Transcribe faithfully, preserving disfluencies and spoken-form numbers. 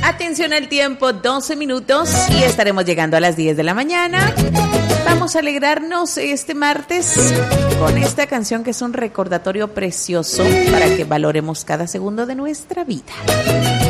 Atención al tiempo, doce minutos y estaremos llegando a las diez de la mañana. Vamos a alegrarnos este martes con esta canción que es un recordatorio precioso para que valoremos cada segundo de nuestra vida.